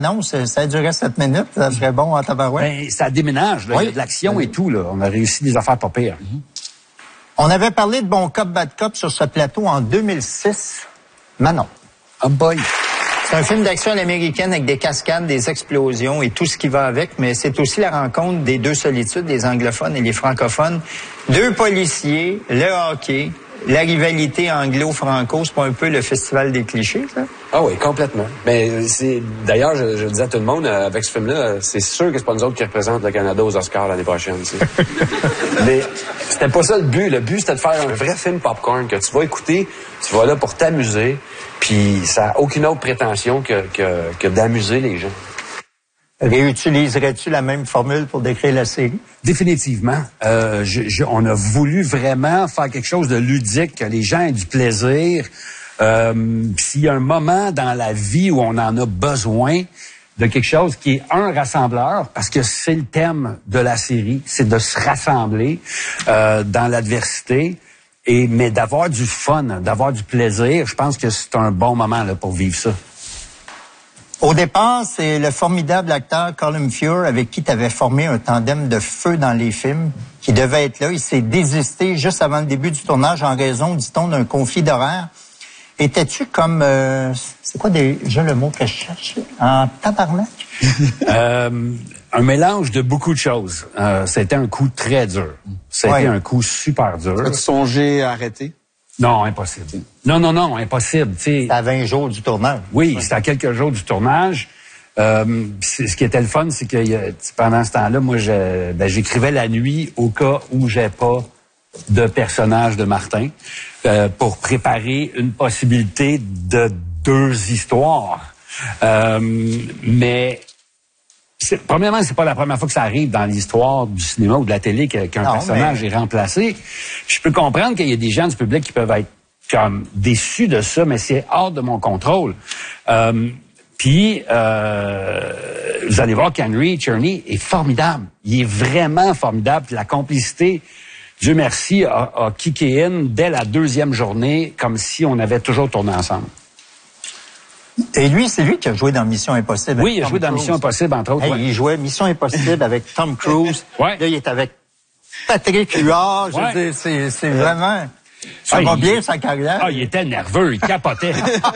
Non, ça durait 7 minutes, ça serait bon en tabarouette. Ben, ça déménage, là. Oui. Il y a de l'action et tout, là. On a réussi des affaires pas pires. On avait parlé de Bon Cop, Bad Cop sur ce plateau en 2006. Manon. Oh boy! C'est un film d'action à l'américaine avec des cascades, des explosions et tout ce qui va avec, mais c'est aussi la rencontre des deux solitudes, les anglophones et les francophones. Deux policiers, le hockey, la rivalité anglo-franco, c'est pas un peu le festival des clichés, ça? Ah oui, complètement. Mais d'ailleurs, je le disais à tout le monde, avec ce film-là, c'est sûr que c'est pas nous autres qui représentent le Canada aux Oscars l'année prochaine, tu sais. Mais c'était pas ça le but. Le but, c'était de faire un vrai film popcorn que tu vas écouter, tu vas là pour t'amuser, puis ça n'a aucune autre prétention que d'amuser les gens. Réutiliserais-tu la même formule pour décrire la série? Définitivement. On a voulu vraiment faire quelque chose de ludique, que les gens aient du plaisir. S'il y a un moment dans la vie où on en a besoin de quelque chose qui est un rassembleur, parce que c'est le thème de la série, c'est de se rassembler dans l'adversité, mais d'avoir du fun, d'avoir du plaisir, je pense que c'est un bon moment là, pour vivre ça. Au départ, c'est le formidable acteur Colin Feore avec qui tu avais formé un tandem de feu dans les films qui devait être là. Il s'est désisté juste avant le début du tournage en raison, dit-on, d'un conflit d'horaire. Étais-tu comme... c'est quoi déjà le mot que je cherche? En tabarnak? Un mélange de beaucoup de choses. C'était un coup très dur. C'était un coup super dur. As-tu songé à arrêter? Non, impossible. Non, impossible. C'est à 20 jours du tournage. Oui, c'était à quelques jours du tournage. Ce qui était le fun, c'est que pendant ce temps-là, moi, j'écrivais la nuit au cas où j'ai pas de personnage de Martin pour préparer une possibilité de 2 histoires. Mais premièrement, c'est pas la première fois que ça arrive dans l'histoire du cinéma ou de la télé qu'un personnage est remplacé. Je peux comprendre qu'il y a des gens du public qui peuvent être comme déçus de ça, mais c'est hors de mon contrôle. Puis, vous allez voir qu'Henry Czerny est formidable. Il est vraiment formidable. Puis la complicité, Dieu merci, a kické in dès la 2e journée, comme si on avait toujours tourné ensemble. Et lui, c'est lui qui a joué dans Mission Impossible. Oui, il a joué dans Mission Impossible, entre autres. Il jouait Mission Impossible avec Tom Cruise. Là, il est avec Patrick Huard. Je veux dire, c'est vraiment... Ça va bien, sa carrière. Il était nerveux, il capotait.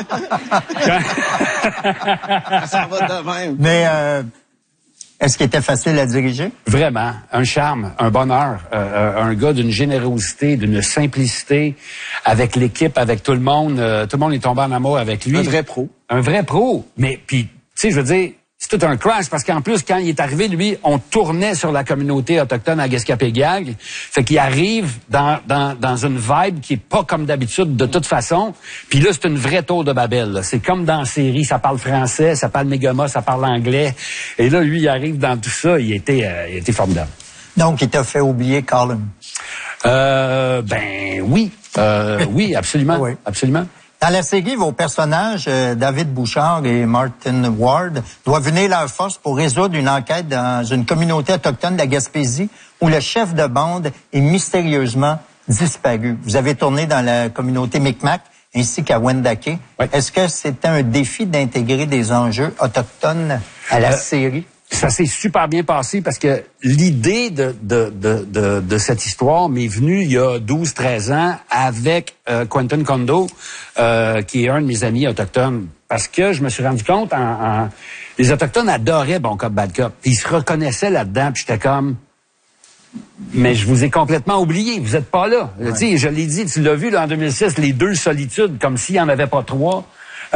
Ça va de même. Mais est-ce qu'il était facile à diriger? Vraiment. Un charme, un bonheur. Un gars d'une générosité, d'une simplicité, avec l'équipe, avec tout le monde. Tout le monde est tombé en amour avec lui. Un vrai pro. Un vrai pro. Mais, puis, tu sais, je veux dire, c'est tout un crash, parce qu'en plus, quand il est arrivé, lui, on tournait sur la communauté autochtone à Gaspé-Gag. Fait qu'il arrive dans une vibe qui est pas comme d'habitude, de toute façon. Puis là, c'est une vraie tour de Babel, là. C'est comme dans la série, ça parle français, ça parle Megama, ça parle anglais. Et là, lui, il arrive dans tout ça, il était formidable. Donc, il t'a fait oublier Colin? Oui. Oui, absolument. Oui. Absolument. Dans la série, vos personnages, David Bouchard et Martin Ward, doivent unir leurs forces pour résoudre une enquête dans une communauté autochtone de la Gaspésie où le chef de bande est mystérieusement disparu. Vous avez tourné dans la communauté Micmac ainsi qu'à Wendake. Oui. Est-ce que c'était un défi d'intégrer des enjeux autochtones à la série? Ça s'est super bien passé parce que l'idée de cette histoire m'est venue il y a 12-13 ans avec Quentin Kondo, qui est un de mes amis autochtones. Parce que je me suis rendu compte, les Autochtones adoraient Bon Cop, Bad Cop. Ils se reconnaissaient là-dedans, puis j'étais comme... Mais je vous ai complètement oublié, vous êtes pas là. Ouais. Je l'ai dit, tu l'as vu là, en 2006, les 2 solitudes, comme s'il n'y en avait pas 3.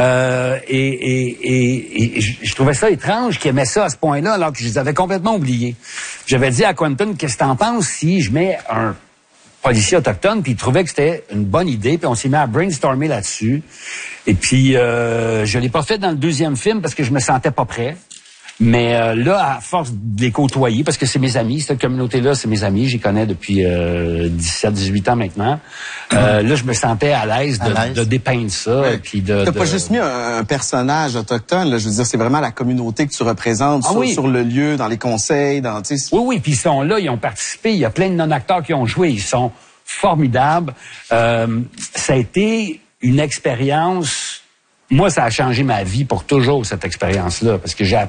Et je trouvais ça étrange qu'ils aimaient ça à ce point-là, alors que je les avais complètement oubliés. J'avais dit à Quentin, qu'est-ce que t'en penses si je mets un policier autochtone, puis il trouvait que c'était une bonne idée, puis on s'est mis à brainstormer là-dessus. Et puis, je l'ai pas fait dans le 2e film parce que je me sentais pas prêt. Mais là, à force de les côtoyer, parce que c'est mes amis, cette communauté-là, c'est mes amis, j'y connais depuis 17-18 ans maintenant. Là, je me sentais à l'aise de dépeindre ça. Ouais. Puis t'as pas juste mis un personnage autochtone, là, je veux dire, c'est vraiment la communauté que tu représentes sur le lieu, dans les conseils, dans... Oui, puis ils sont là, ils ont participé, il y a plein de non-acteurs qui ont joué, ils sont formidables. Ça a été une expérience moi, ça a changé ma vie pour toujours, cette expérience-là, parce que j'ai